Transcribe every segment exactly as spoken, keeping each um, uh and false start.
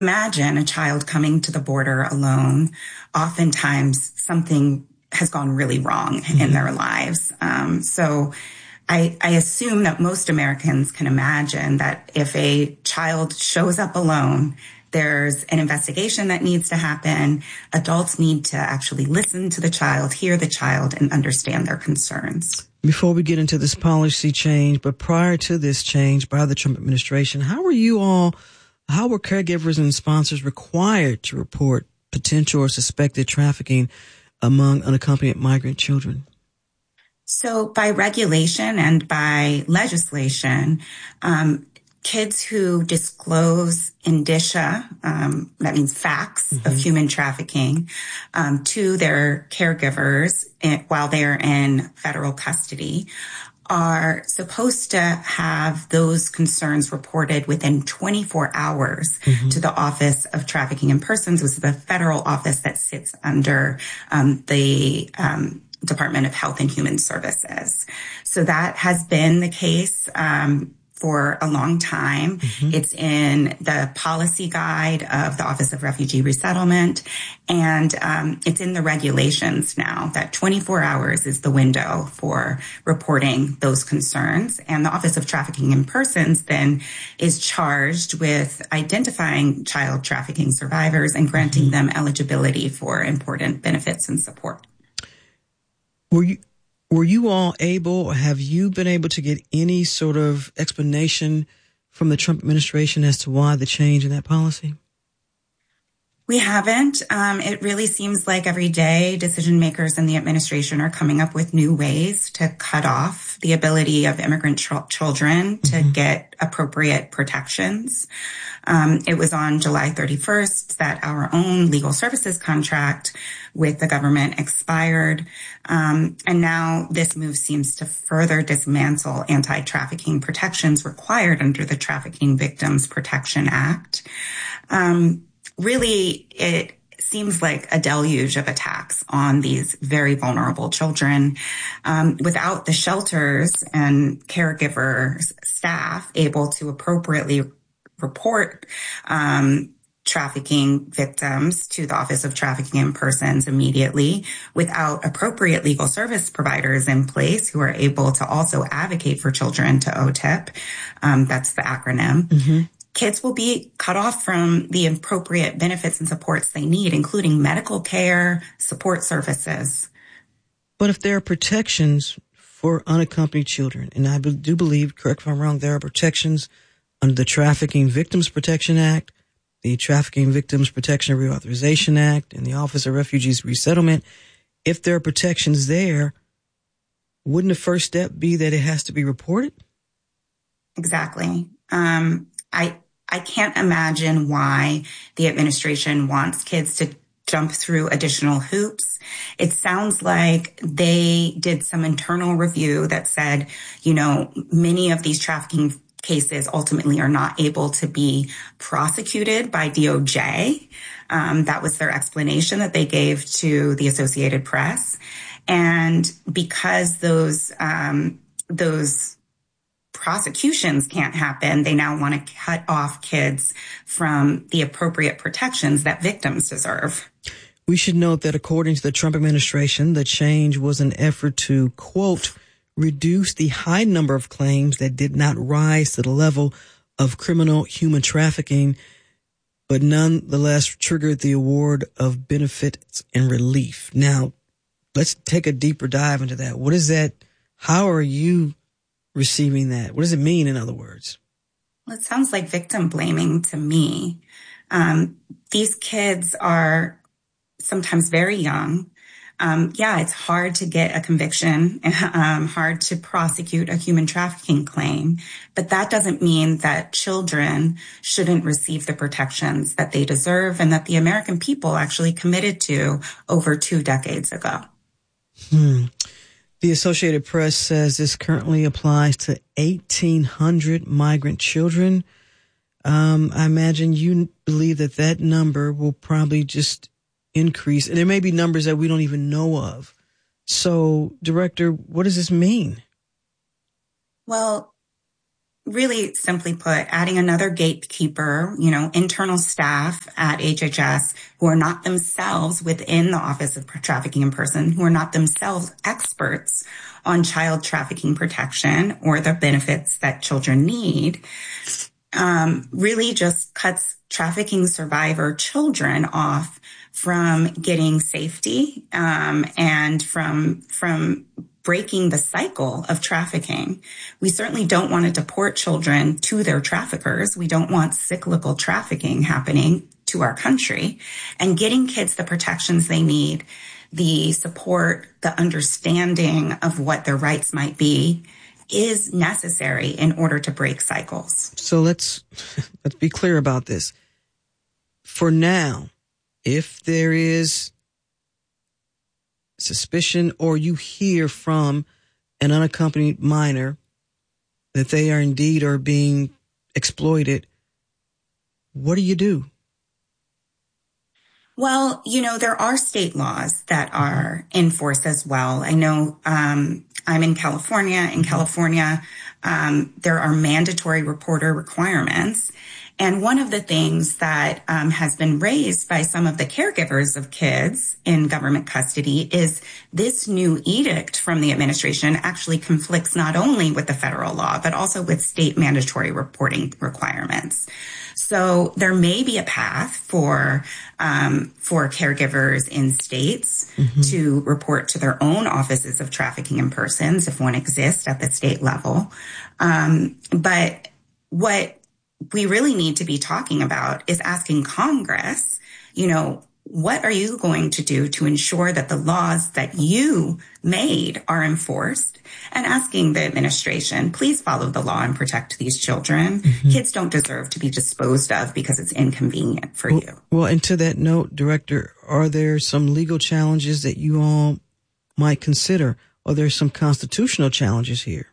Imagine a child coming to the border alone. Oftentimes something has gone really wrong mm-hmm. in their lives. Um, so I, I assume that most Americans can imagine that if a child shows up alone, there's an investigation that needs to happen. Adults need to actually listen to the child, hear the child, and understand their concerns. Before we get into this policy change, but prior to this change by the Trump administration, how were you all, how were caregivers and sponsors required to report potential or suspected trafficking among unaccompanied migrant children? So by regulation and by legislation, um, kids who disclose indicia, um, that means facts mm-hmm. of human trafficking, um, to their caregivers in, while they're in federal custody are supposed to have those concerns reported within twenty-four hours mm-hmm. to the Office of Trafficking in Persons, which is the federal office that sits under um, the um, Department of Health and Human Services. So that has been the case um, for a long time. Mm-hmm. It's in the policy guide of the Office of Refugee Resettlement, and um, it's in the regulations now that twenty-four hours is the window for reporting those concerns. And the Office of Trafficking in Persons then is charged with identifying child trafficking survivors and granting mm-hmm. them eligibility for important benefits and support. Were you Were you all able, or have you been able to get any sort of explanation from the Trump administration as to why the change in that policy? We haven't. Um, it really seems like every day decision makers in the administration are coming up with new ways to cut off the ability of immigrant ch- children to mm-hmm. get appropriate protections. Um, it was on July thirty-first that our own legal services contract with the government expired. Um, and now this move seems to further dismantle anti-trafficking protections required under the Trafficking Victims Protection Act. Um, really, it seems like a deluge of attacks on these very vulnerable children. Um, without the shelters and caregivers staff able to appropriately report um, trafficking victims to the Office of Trafficking in Persons immediately, without appropriate legal service providers in place who are able to also advocate for children to O T I P. Um, that's the acronym. Mm-hmm. Kids will be cut off from the appropriate benefits and supports they need, including medical care, support services. But if there are protections for unaccompanied children, and I do believe, correct if I'm wrong, there are protections under the Trafficking Victims Protection Act, the Trafficking Victims Protection and Reauthorization Act, and the Office of Refugees Resettlement. If there are protections there, wouldn't the first step be that it has to be reported? Exactly. Um, I I can't imagine why the administration wants kids to jump through additional hoops. It sounds like they did some internal review that said, you know, many of these trafficking cases ultimately are not able to be prosecuted by D O J. Um, that was their explanation that they gave to the Associated Press. And because those um, those prosecutions can't happen, they now want to cut off kids from the appropriate protections that victims deserve. We should note that according to the Trump administration, the change was an effort to, quote, reduce the high number of claims that did not rise to the level of criminal human trafficking, but nonetheless triggered the award of benefits and relief. Now, let's take a deeper dive into that. What is that? How are you receiving that? What does it mean, in other words? Well, it sounds like victim blaming to me. Um, these kids are sometimes very young. Um, yeah, it's hard to get a conviction, um, hard to prosecute a human trafficking claim, but that doesn't mean that children shouldn't receive the protections that they deserve and that the American people actually committed to over two decades ago. Hmm. The Associated Press says this currently applies to eighteen hundred migrant children. Um, I imagine you believe that that number will probably just increase, and there may be numbers that we don't even know of. So, Director, what does this mean? Well, really simply put, adding another gatekeeper, you know, internal staff at H H S who are not themselves within the Office of Trafficking in Person, who are not themselves experts on child trafficking protection or the benefits that children need, um, really just cuts trafficking survivor children off from getting safety, um, and from, from breaking the cycle of trafficking. We certainly don't want to deport children to their traffickers. We don't want cyclical trafficking happening to our country. And getting kids the protections they need, the support, the understanding of what their rights might be, is necessary in order to break cycles. So let's let's be clear about this. For now, if there is suspicion or you hear from an unaccompanied minor that they are indeed are being exploited, what do you do? Well, you know, there are state laws that are in force as well. I know um, I'm in California. In California, um, there are mandatory reporter requirements. And one of the things that um, has been raised by some of the caregivers of kids in government custody is this new edict from the administration actually conflicts not only with the federal law, but also with state mandatory reporting requirements. So there may be a path for um, for caregivers in states mm-hmm. to report to their own offices of trafficking in persons if one exists at the state level. Um, but what we really need to be talking about is asking Congress, you know, what are you going to do to ensure that the laws that you made are enforced? And asking the administration, please follow the law and protect these children. Mm-hmm. Kids don't deserve to be disposed of because it's inconvenient for well, you. Well, and to that note, Director, are there some legal challenges that you all might consider? Are there some constitutional challenges here?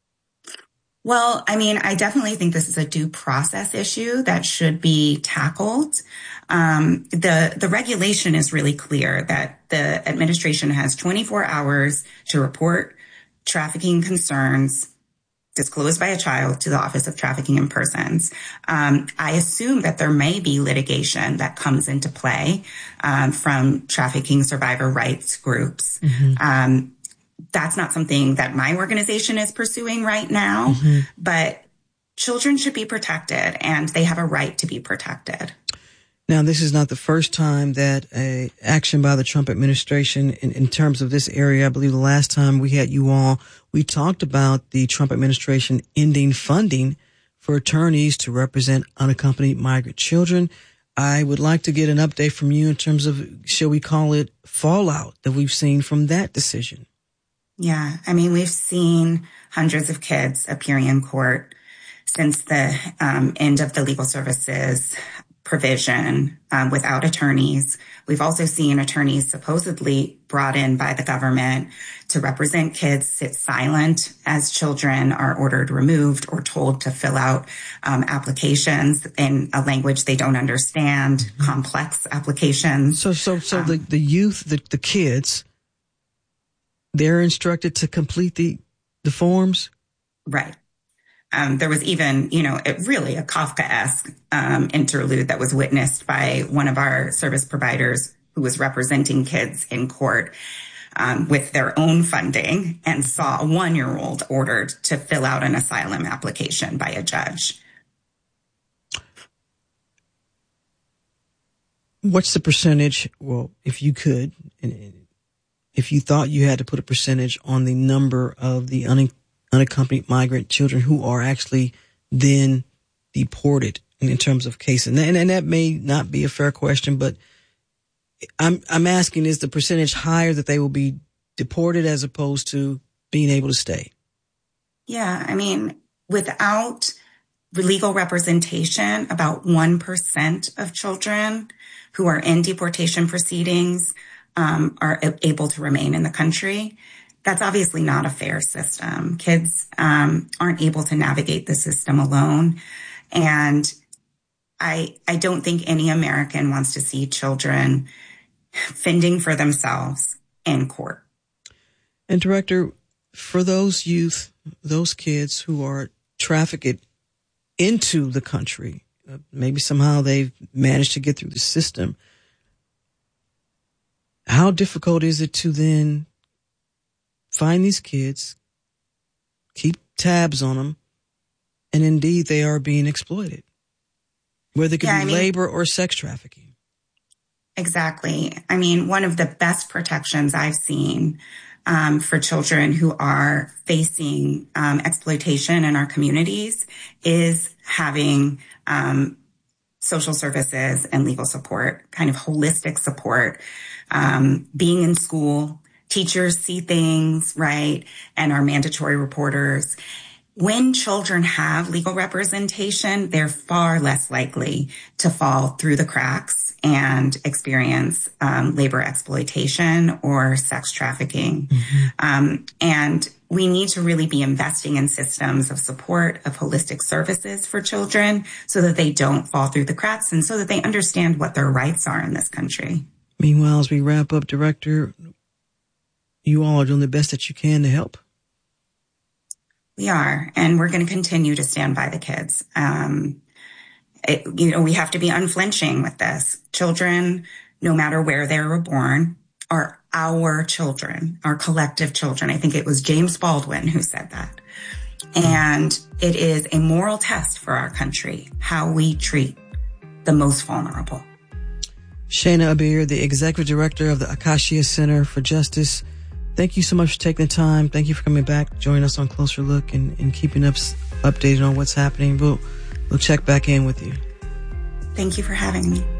Well, I mean, I definitely think this is a due process issue that should be tackled. Um, the, the regulation is really clear that the administration has twenty-four hours to report trafficking concerns disclosed by a child to the Office of Trafficking in Persons. Um, I assume that there may be litigation that comes into play um, from trafficking survivor rights groups. Mm-hmm. Um, That's not something that my organization is pursuing right now, mm-hmm. but children should be protected and they have a right to be protected. Now, this is not the first time that a action by the Trump administration in, in terms of this area. I believe the last time we had you all, we talked about the Trump administration ending funding for attorneys to represent unaccompanied migrant children. I would like to get an update from you in terms of, shall we call it, fallout that we've seen from that decision. Yeah, I mean, we've seen hundreds of kids appearing in court since the um, end of the legal services provision um, without attorneys. We've also seen attorneys supposedly brought in by the government to represent kids sit silent as children are ordered removed or told to fill out um, applications in a language they don't understand, mm-hmm. complex applications. So, so, so um, the, the youth, the, the kids, they're instructed to complete the, the forms? Right. Um, there was even, you know, it really a Kafkaesque um, interlude that was witnessed by one of our service providers who was representing kids in court um, with their own funding and saw a one-year-old ordered to fill out an asylum application by a judge. What's the percentage? Well, if you could, if you thought you had to put a percentage on the number of the un- unaccompanied migrant children who are actually then deported in, in terms of cases. And, and that may not be a fair question, but I'm, I'm asking, is the percentage higher that they will be deported as opposed to being able to stay? Yeah. I mean, without legal representation, about one percent of children who are in deportation proceedings um, are able to remain in the country. That's obviously not a fair system. Kids um, aren't able to navigate the system alone. And I I don't think any American wants to see children fending for themselves in court. And Director, for those youth, those kids who are trafficked into the country. Uh, maybe somehow they've managed to get through the system. How difficult is it to then find these kids, keep tabs on them, and indeed they are being exploited, whether it could yeah, be I mean, labor or sex trafficking? Exactly. I mean, one of the best protections I've seen um, for children who are facing um, exploitation in our communities is having um, social services and legal support, kind of holistic support, um, being in school. Teachers see things, right, and are mandatory reporters. When children have legal representation, they're far less likely to fall through the cracks and experience um, labor exploitation or sex trafficking. Mm-hmm. Um, and we need to really be investing in systems of support, of holistic services for children so that they don't fall through the cracks and so that they understand what their rights are in this country. Meanwhile, as we wrap up, Director, you all are doing the best that you can to help. We are, and we're going to continue to stand by the kids. Um, it, you know, we have to be unflinching with this. Children, no matter where they were born, are our children, our collective children. I think it was James Baldwin who said that. And it is a moral test for our country, how we treat the most vulnerable. Shayna Abir, the Executive Director of the Acacia Center for Justice, thank you so much for taking the time. Thank you for coming back, joining us on Closer Look, and, and keeping us updated on what's happening. We'll, we'll check back in with you. Thank you for having me.